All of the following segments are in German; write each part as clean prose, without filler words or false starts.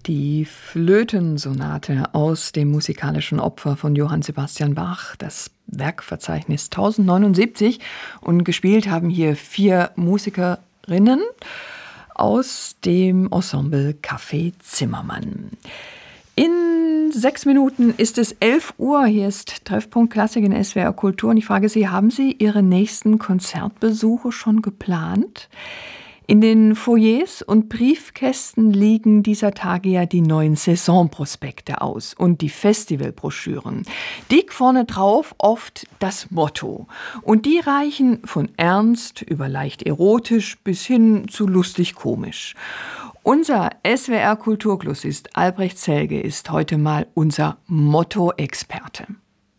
Die Flötensonate aus dem musikalischen Opfer von Johann Sebastian Bach, das Werkverzeichnis 1079. Und gespielt haben hier 4 Musikerinnen aus dem Ensemble Café Zimmermann. In 6 Minuten ist es 11 Uhr. Hier ist Treffpunkt Klassik in SWR Kultur. Und ich frage Sie, haben Sie Ihre nächsten Konzertbesuche schon geplant? In den Foyers und Briefkästen liegen dieser Tage ja die neuen Saisonprospekte aus und die Festivalbroschüren. Dick vorne drauf oft das Motto. Und die reichen von ernst über leicht erotisch bis hin zu lustig komisch. Unser SWR Kulturglossist Albrecht Zelge ist heute mal unser Motto-Experte.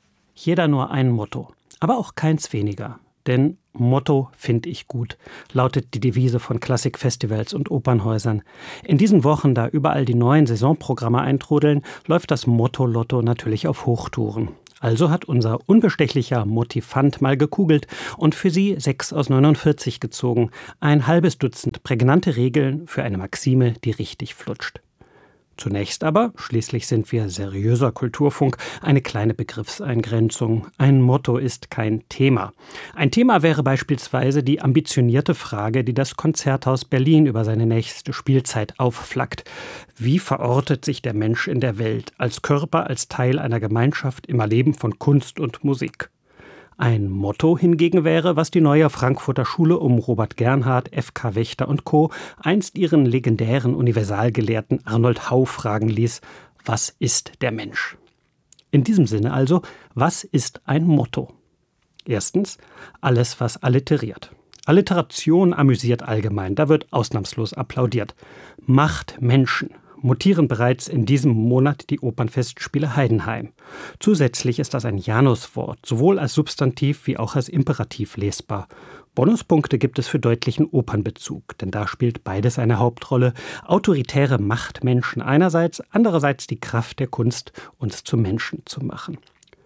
Jeder nur ein Motto, aber auch keins weniger. Denn Motto finde ich gut, lautet die Devise von Klassikfestivals und Opernhäusern. In diesen Wochen, da überall die neuen Saisonprogramme eintrudeln, läuft das Motto-Lotto natürlich auf Hochtouren. Also hat unser unbestechlicher Motivant mal gekugelt und für Sie 6 aus 49 gezogen. Ein halbes Dutzend prägnante Regeln für eine Maxime, die richtig flutscht. Zunächst aber, schließlich sind wir seriöser Kulturfunk, eine kleine Begriffseingrenzung. Ein Motto ist kein Thema. Ein Thema wäre beispielsweise die ambitionierte Frage, die das Konzerthaus Berlin über seine nächste Spielzeit aufflackt. Wie verortet sich der Mensch in der Welt, als Körper, als Teil einer Gemeinschaft im Erleben von Kunst und Musik? Ein Motto hingegen wäre, was die neue Frankfurter Schule um Robert Gernhardt, F.K. Wächter und Co. einst ihren legendären Universalgelehrten Arnold Hau fragen ließ: Was ist der Mensch? In diesem Sinne also, was ist ein Motto? Erstens, alles, was alliteriert. Alliteration amüsiert allgemein, da wird ausnahmslos applaudiert. Macht Menschen mutieren bereits in diesem Monat die Opernfestspiele Heidenheim. Zusätzlich ist das ein Januswort, sowohl als Substantiv wie auch als Imperativ lesbar. Bonuspunkte gibt es für deutlichen Opernbezug, denn da spielt beides eine Hauptrolle. Autoritäre Machtmenschen einerseits, andererseits die Kraft der Kunst, uns zu Menschen zu machen.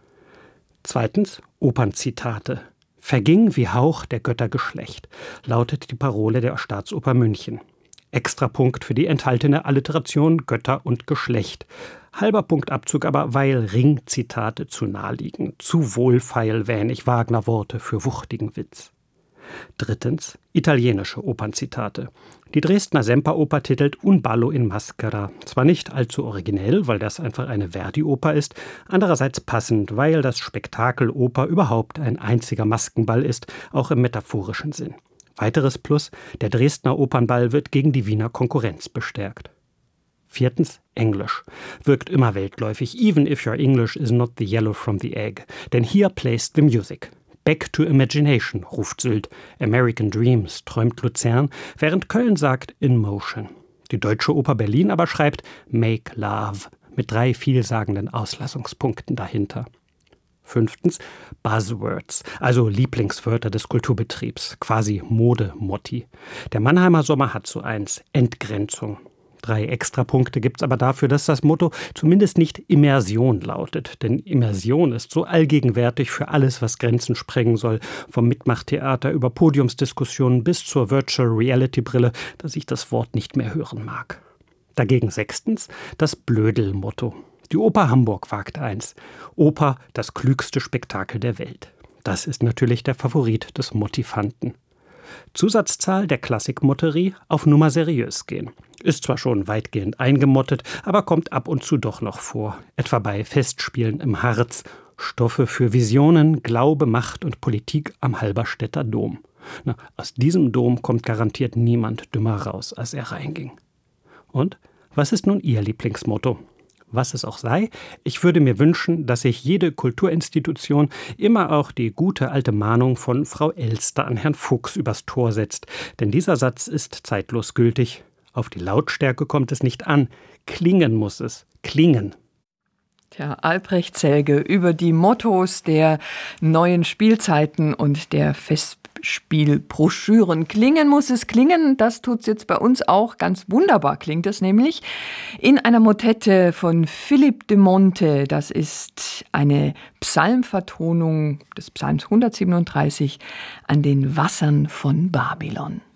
Zweitens, Opernzitate. Verging wie Hauch der Götter Geschlecht, lautet die Parole der Staatsoper München. Extrapunkt für die enthaltene Alliteration Götter und Geschlecht. Halber Punktabzug aber, weil Ringzitate zu nahe liegen. Zu wohlfeil wähn ich Wagner-Worte für wuchtigen Witz. Drittens, italienische Opernzitate. Die Dresdner Semperoper titelt Un ballo in maschera. Zwar nicht allzu originell, weil das einfach eine Verdi-Oper ist, andererseits passend, weil das Spektakel Oper überhaupt ein einziger Maskenball ist, auch im metaphorischen Sinn. Weiteres Plus, der Dresdner Opernball wird gegen die Wiener Konkurrenz bestärkt. Viertens, Englisch. Wirkt immer weltläufig, even if your English is not the yellow from the egg. Denn here plays the music. Back to imagination, ruft Sylt. American Dreams, träumt Luzern, während Köln sagt in motion. Die Deutsche Oper Berlin aber schreibt make love, mit 3 vielsagenden Auslassungspunkten dahinter. Fünftens, Buzzwords, also Lieblingswörter des Kulturbetriebs, quasi Modemotti. Der Mannheimer Sommer hat so eins, Entgrenzung. 3 Extrapunkte gibt's aber dafür, dass das Motto zumindest nicht Immersion lautet. Denn Immersion ist so allgegenwärtig für alles, was Grenzen sprengen soll. Vom Mitmachtheater über Podiumsdiskussionen bis zur Virtual Reality Brille, dass ich das Wort nicht mehr hören mag. Dagegen 6. das Blödel-Motto. Die Oper Hamburg wagt eins. Oper, das klügste Spektakel der Welt. Das ist natürlich der Favorit des Motivanten. Zusatzzahl der Klassikmotterie auf Nummer seriös gehen. Ist zwar schon weitgehend eingemottet, aber kommt ab und zu doch noch vor. Etwa bei Festspielen im Harz. Stoffe für Visionen, Glaube, Macht und Politik am Halberstädter Dom. Aus diesem Dom kommt garantiert niemand dümmer raus, als er reinging. Und was ist nun Ihr Lieblingsmotto? Was es auch sei, ich würde mir wünschen, dass sich jede Kulturinstitution immer auch die gute alte Mahnung von Frau Elster an Herrn Fuchs übers Tor setzt. Denn dieser Satz ist zeitlos gültig. Auf die Lautstärke kommt es nicht an. Klingen muss es. Klingen. Tja, Albrecht Zelge über die Mottos der neuen Spielzeiten und der Festspielbroschüren. Klingen muss es klingen, das tut's jetzt bei uns auch. Ganz wunderbar klingt es nämlich in einer Motette von Philipp de Monte. Das ist eine Psalmvertonung des Psalms 137 an den Wassern von Babylon.